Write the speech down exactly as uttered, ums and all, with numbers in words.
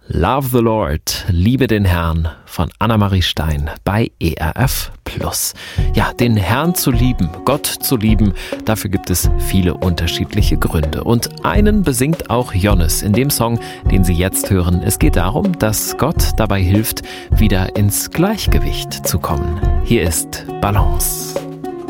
Love the Lord, liebe den Herrn von Annemarie Stein bei E R F Plus. Ja, den Herrn zu lieben, Gott zu lieben, dafür gibt es viele unterschiedliche Gründe. Und einen besingt auch Jonas in dem Song, den Sie jetzt hören. Es geht darum, dass Gott dabei hilft, wieder ins Gleichgewicht zu kommen. Hier ist Balance.